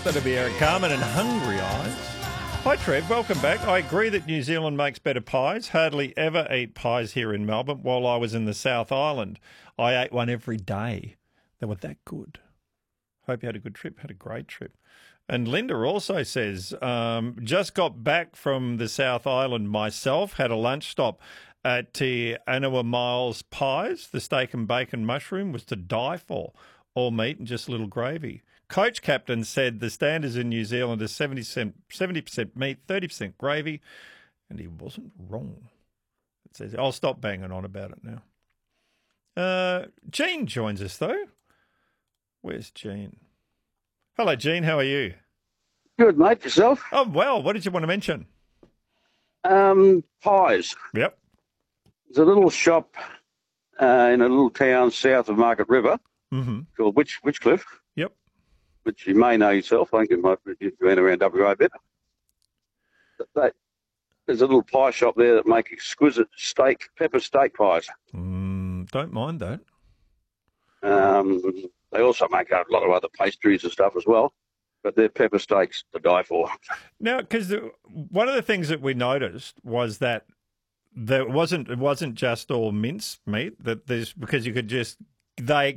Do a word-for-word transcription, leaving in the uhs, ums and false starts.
That'll be Eric Carmen and Hungry Eyes. Hi, Trev. Welcome back. I agree that New Zealand makes better pies. Hardly ever eat pies here in Melbourne. While I was in the South Island, I ate one every day. They were that good. Hope you had a good trip. Had a great trip. And Linda also says, um, just got back from the South Island myself, had a lunch stop at Te Anawa Miles Pies. The steak and bacon mushroom was to die for. All meat and just a little gravy. Coach Captain said the standards in New Zealand are seventy percent meat, thirty percent gravy, and he wasn't wrong. It says, I'll stop banging on about it now. Uh, Jean joins us, though. Where's Jean? Hello, Jean. How are you? Good, mate. Yourself? Oh, well. What did you want to mention? Um, pies. Yep. There's a little shop uh, in a little town south of Market River Mm-hmm. called Witch, Witchcliff, Yep. which you may know yourself. I think you might you've been around W A a bit. But they, there's a little pie shop there that make exquisite steak, pepper steak pies. Mm, don't mind that. Um, they also make a lot of other pastries and stuff as well. But their pepper steaks to die for. Now, because one of the things that we noticed was that there wasn't it wasn't just all mince meat. That there's because you could just they